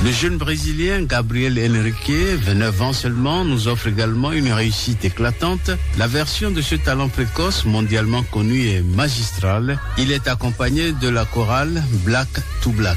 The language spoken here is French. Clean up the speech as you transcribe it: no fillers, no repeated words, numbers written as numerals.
Le jeune Brésilien Gabriel Henrique, 29 ans seulement, nous offre également une réussite éclatante. La version de ce talent précoce, mondialement connu et magistral, il est accompagné de la chorale Black to Black.